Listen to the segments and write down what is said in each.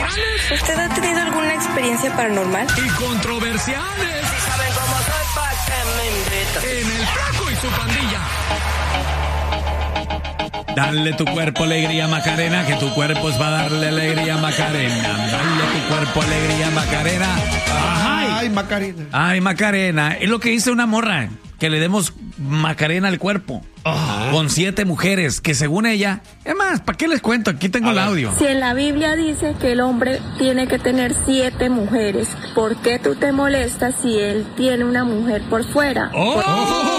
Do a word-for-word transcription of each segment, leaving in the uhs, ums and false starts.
paranormales. ¿Usted ha tenido alguna experiencia paranormal? Y controversiales. Si saben cómo soy, pa' que me invitan. En el Flaco y su pandilla. Dale tu cuerpo alegría, Macarena, que tu cuerpo es para darle alegría, Macarena. Dale tu cuerpo alegría, Macarena. Ajá. Ay, Macarena. Ay, Macarena. Es lo que dice una morra, que le demos Macarena al cuerpo. Ajá. Con siete mujeres, que según ella... Es más, ¿para qué les cuento? Aquí tengo el audio. Si en la Biblia dice que el hombre tiene que tener siete mujeres, ¿por qué tú te molestas si él tiene una mujer por fuera? ¡Oh! Por...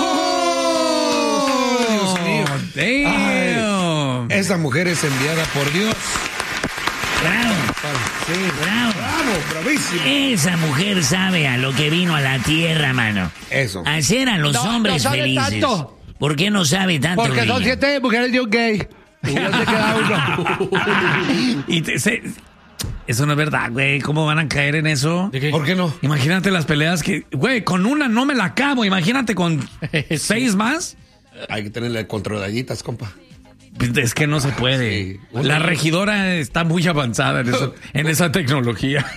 ¡Oh! Dios mío. Damn. Ay, esa mujer es enviada por Dios. Bravo. Sí. Bravo. Bravo, bravísimo. Esa mujer sabe a lo que vino a la tierra, mano. Eso. Hacer a los No, hombres no sabe felices. tanto. ¿Por qué no sabe tanto? Porque son ella? siete mujeres de un gay. Una de cada uno. Y te- se- eso no es verdad, güey. ¿Cómo van a caer en eso? ¿De qué? ¿Por qué no? Imagínate las peleas que... Güey, con una no me la acabo. Imagínate con seis más. Hay que tenerle controladitas, compa. Pues es que no se puede. Sí. La regidora está muy avanzada en, eso, en esa tecnología.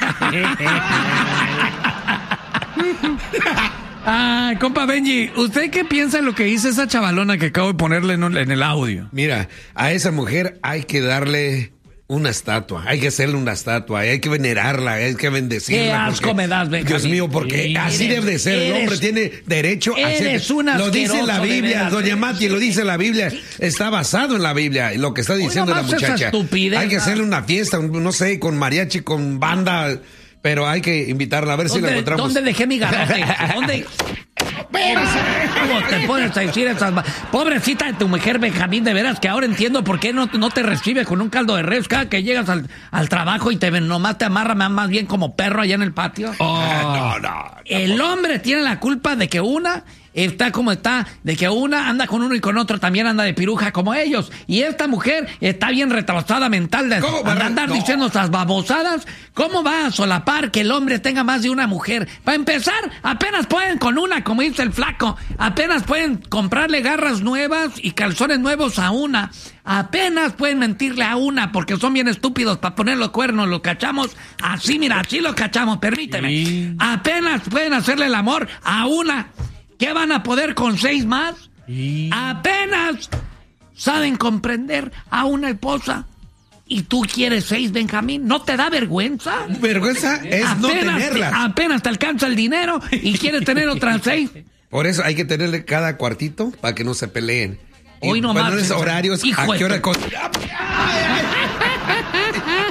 Ah, compa Benji, ¿usted qué piensa de lo que dice esa chavalona que acabo de ponerle en, un- en el audio? Mira, a esa mujer hay que darle una estatua, hay que hacerle una estatua, hay que venerarla, hay que bendecirla. Qué asco porque- me das, Benjamín. Dios mío, porque Eres- así debe de ser. El hombre eres- tiene derecho a hacer. eres un Lo dice la asqueroso, de Biblia, veras. doña Mati, lo dice la Biblia. Está basado en la Biblia, lo que está diciendo la nomás esa muchacha. estupidez, Hay que ¿no? hacerle una fiesta, un- no sé, con mariachi, con banda, pero hay que invitarla a ver si la ¿Dónde, encontramos. ¿Dónde dejé mi garrote? ¿Dónde? ¿Cómo te pones a decir esas ma- Pobrecita de tu mujer, Benjamín, de veras que ahora entiendo por qué no, no te recibe con un caldo de res cada que llegas al, al trabajo y te ven- nomás te amarra más bien como perro allá en el patio. Ah, no, no. El hombre tiene la culpa de que una está como está, de que una anda con uno y con otro también anda de piruja como ellos. Y esta mujer está bien retrasada mental de ¿Cómo va a re- andar no. diciendo esas babosadas. ¿Cómo va a solapar que el hombre tenga más de una mujer? Para empezar, apenas pueden con una, como dice el Flaco. Apenas pueden comprarle garras nuevas y calzones nuevos a una. Apenas pueden mentirle a una porque son bien estúpidos para poner los cuernos. Los cachamos así, mira, así los cachamos, permíteme. Sí. Apenas pueden hacerle el amor a una. ¿Qué van a poder con seis más? Sí. Apenas saben comprender a una esposa. ¿Y tú quieres seis, Benjamín? ¿No te da vergüenza? Vergüenza es no apenas, tenerlas. apenas te alcanza el dinero y quieres tener otras seis. Por eso hay que tenerle cada cuartito para que no se peleen. Y Hoy nomás, ponerles señor. horarios, Hijo a de qué hora... tu- con-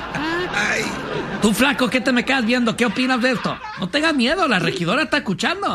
Ay. Tú, Flaco, ¿qué te me quedas viendo? ¿Qué opinas de esto? No tengas miedo, la regidora está escuchando.